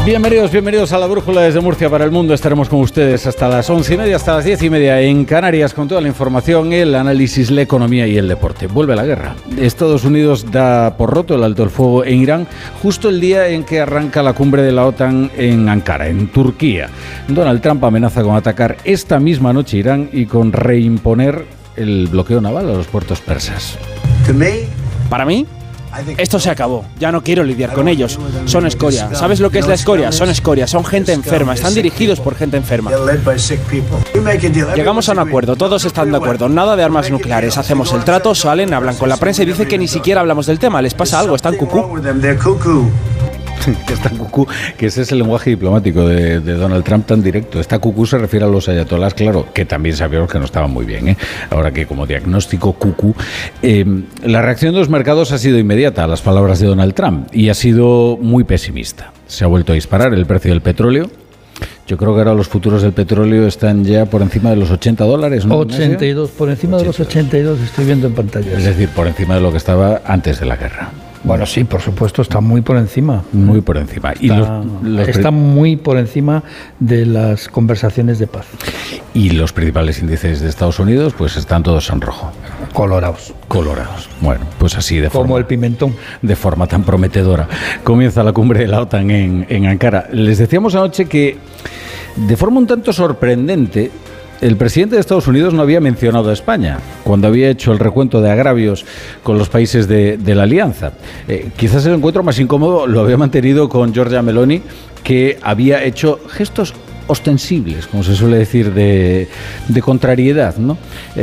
Bienvenidos a la Brújula desde Murcia para el mundo. Estaremos con ustedes hasta las 11:30, hasta las 10:30 en Canarias con toda la información, el análisis, la economía y el deporte. Vuelve la guerra. Estados Unidos da por roto el alto el fuego en Irán justo el día en que arranca la cumbre de la OTAN en Ankara, en Turquía. Donald Trump amenaza con atacar esta misma noche Irán y con reimponer el bloqueo naval a los puertos persas. Para mí, esto se acabó. Ya no quiero lidiar con ellos. Son escoria. ¿Sabes lo que es la escoria? Son escoria. Son gente enferma. Están dirigidos por gente enferma. Llegamos a un acuerdo. Todos están de acuerdo. Nada de armas nucleares. Hacemos el trato, salen, hablan con la prensa y dicen que ni siquiera hablamos del tema. Les pasa algo. Están cucú. Que está cucú, que ese es el lenguaje diplomático de Donald Trump tan directo. Esta cucú se refiere a los ayatolás, claro, que también sabíamos que no estaban muy bien, ¿eh? Ahora que como diagnóstico cucú. La reacción de los mercados ha sido inmediata a las palabras de Donald Trump y ha sido muy pesimista. Se ha vuelto a disparar el precio del petróleo. Yo creo que ahora los futuros del petróleo están ya por encima de los $80, ¿no? 82, por encima 82. De los 82, estoy viendo en pantalla. Es decir, por encima de lo que estaba antes de la guerra. Bueno, sí, por supuesto, está muy por encima. Muy por encima. Está muy por encima de las conversaciones de paz. Y los principales índices de Estados Unidos, pues están todos en rojo. Colorados. Bueno, pues así de forma... Como el pimentón. De forma tan prometedora. Comienza la cumbre de la OTAN en Ankara. Les decíamos anoche que, de forma un tanto sorprendente, el presidente de Estados Unidos no había mencionado a España cuando había hecho el recuento de agravios con los países de la alianza. Quizás el encuentro más incómodo lo había mantenido con Giorgia Meloni, que había hecho gestos ostensibles, como se suele decir, de contrariedad, ¿no?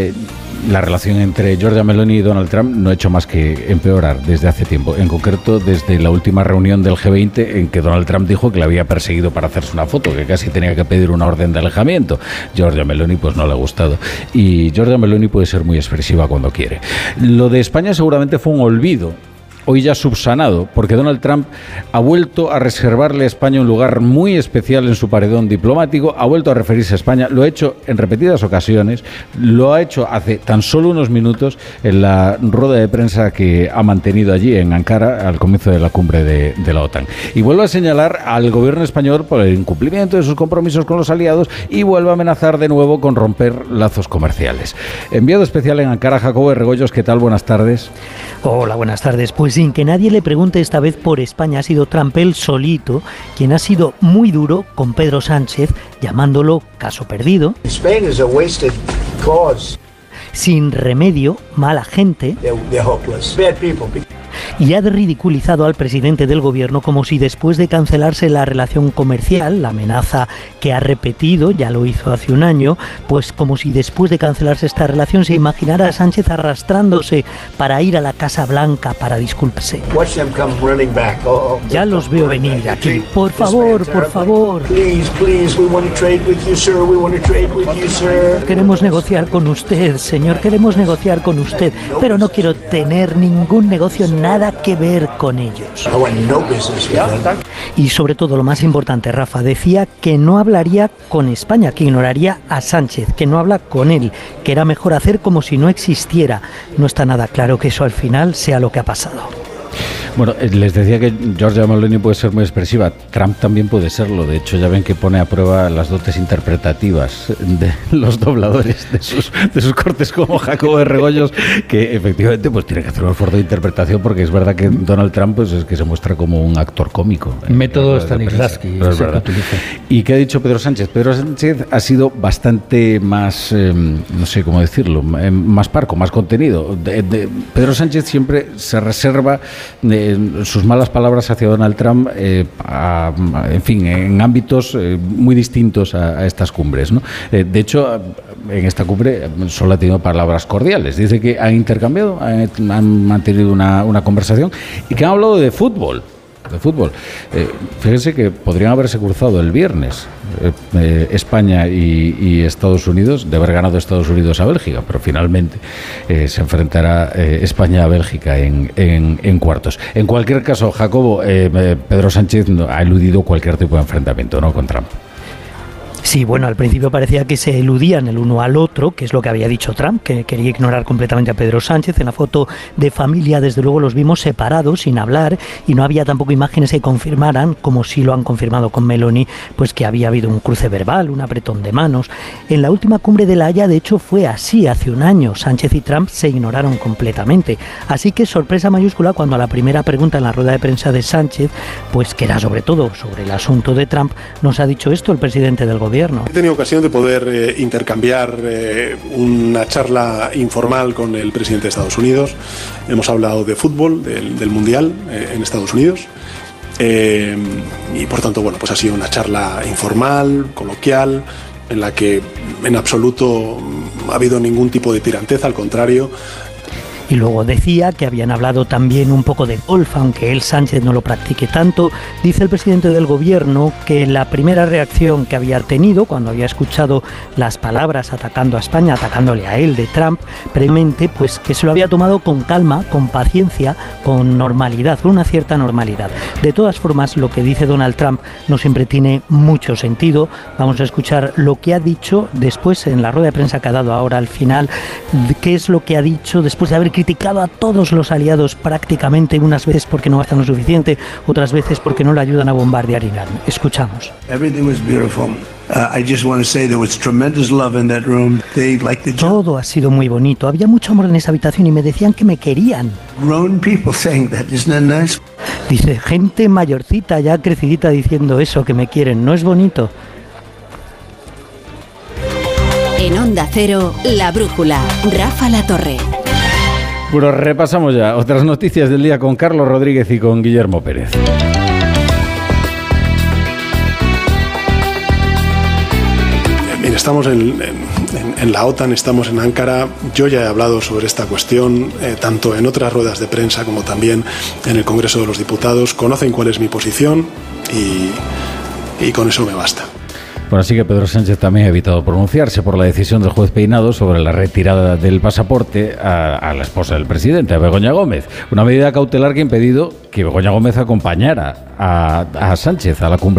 La relación entre Giorgia Meloni y Donald Trump no ha hecho más que empeorar desde hace tiempo, en concreto desde la última reunión del G20 en que Donald Trump dijo que la había perseguido para hacerse una foto, que casi tenía que pedir una orden de alejamiento. Giorgia Meloni pues no le ha gustado y Giorgia Meloni puede ser muy expresiva cuando quiere. Lo de España seguramente fue un olvido, hoy ya subsanado, porque Donald Trump ha vuelto a reservarle a España un lugar muy especial en su paredón diplomático, ha vuelto a referirse a España, lo ha hecho en repetidas ocasiones, lo ha hecho hace tan solo unos minutos en la rueda de prensa que ha mantenido allí en Ankara al comienzo de la cumbre de la OTAN. Y vuelve a señalar al gobierno español por el incumplimiento de sus compromisos con los aliados y vuelve a amenazar de nuevo con romper lazos comerciales. Enviado especial en Ankara, Jacobo de Regoyos, ¿qué tal? Buenas tardes. Hola, buenas tardes. Pues sin que nadie le pregunte esta vez por España, ha sido Trump él solito quien ha sido muy duro con Pedro Sánchez, llamándolo caso perdido, Spain is a wasted cause. sin remedio, mala gente, They're hopeless. Bad people. y ha ridiculizado al presidente del gobierno como si después de cancelarse la relación comercial, la amenaza que ha repetido, ya lo hizo hace un año, pues como si después de cancelarse esta relación se imaginara a Sánchez arrastrándose para ir a la Casa Blanca para disculparse. Watch them come running back. Ya los veo venir aquí. Por favor, por favor. Please, we want to trade with you, sir. We want to trade with you, sir. Queremos negociar con usted, señor, queremos negociar con usted, pero no quiero tener ningún negocio, nada que ver con ellos. I want no business with them. Y sobre todo, lo más importante, Rafa, decía que no hablaría con España, que ignoraría a Sánchez, que no habla con él, que era mejor hacer como si no existiera. No está nada claro que eso al final sea lo que ha pasado. Bueno, les decía que Giorgia Meloni puede ser muy expresiva, Trump también puede serlo. De hecho, ya ven que pone a prueba las dotes interpretativas de los dobladores de sus cortes, como Jacobo de Regoyos, que efectivamente pues tiene que hacer un esfuerzo de interpretación, porque es verdad que Donald Trump pues es que se muestra como un actor cómico. Método Stanislavski. ¿Y qué ha dicho Pedro Sánchez? Pedro Sánchez ha sido bastante más, no sé cómo decirlo, más parco, más contenido. Pedro Sánchez siempre se reserva sus malas palabras hacia Donald Trump, en fin, en ámbitos muy distintos a estas cumbres, ¿no? De hecho, en esta cumbre solo ha tenido palabras cordiales. Dice que han intercambiado, han mantenido una conversación y que han hablado de fútbol. Fíjense que podrían haberse cruzado el viernes España y Estados Unidos, de haber ganado Estados Unidos a Bélgica, pero finalmente se enfrentará España a Bélgica en cuartos. En cualquier caso, Jacobo, Pedro Sánchez ha eludido cualquier tipo de enfrentamiento, ¿no?, con Trump. Sí, bueno, al principio parecía que se eludían el uno al otro, que es lo que había dicho Trump, que quería ignorar completamente a Pedro Sánchez. En la foto de familia, desde luego, los vimos separados, sin hablar, y no había tampoco imágenes que confirmaran, como sí lo han confirmado con Meloni, pues que había habido un cruce verbal, un apretón de manos. En la última cumbre de La Haya, de hecho, fue así hace un año. Sánchez y Trump se ignoraron completamente. Así que sorpresa mayúscula cuando a la primera pregunta en la rueda de prensa de Sánchez, pues que era sobre todo sobre el asunto de Trump, nos ha dicho esto el presidente del gobierno. He tenido ocasión de poder intercambiar una charla informal con el presidente de Estados Unidos. Hemos hablado de fútbol, del Mundial en Estados Unidos. Y por tanto, bueno, pues ha sido una charla informal, coloquial, en la que en absoluto ha habido ningún tipo de tiranteza, al contrario. Y luego decía que habían hablado también un poco de golf, aunque él, Sánchez, no lo practique tanto. Dice el presidente del gobierno que la primera reacción que había tenido cuando había escuchado las palabras atacando a España, atacándole a él de Trump, previamente, pues que se lo había tomado con calma, con paciencia, con normalidad, con una cierta normalidad. De todas formas, lo que dice Donald Trump no siempre tiene mucho sentido. Vamos a escuchar lo que ha dicho después en la rueda de prensa que ha dado ahora al final, qué es lo que ha dicho después de haber criticado a todos los aliados prácticamente, unas veces porque no gastan lo suficiente, otras veces porque no le ayudan a bombardear Irán. Escuchamos. Todo ha sido muy bonito. Había mucho amor en esa habitación y me decían que me querían. Dice, gente mayorcita, ya crecidita, diciendo eso, que me quieren. ¿No es bonito? En Onda Cero, La Brújula, Rafa La Torre. Bueno, repasamos ya otras noticias del día con Carlos Rodríguez y con Guillermo Pérez. Bien, estamos en la OTAN, estamos en Ankara. Yo ya he hablado sobre esta cuestión, tanto en otras ruedas de prensa como también en el Congreso de los Diputados. Conocen cuál es mi posición y con eso me basta. Bueno, así que Pedro Sánchez también ha evitado pronunciarse por la decisión del juez Peinado sobre la retirada del pasaporte a la esposa del presidente, a Begoña Gómez. Una medida cautelar que ha impedido que Begoña Gómez acompañara a Sánchez a la cumbre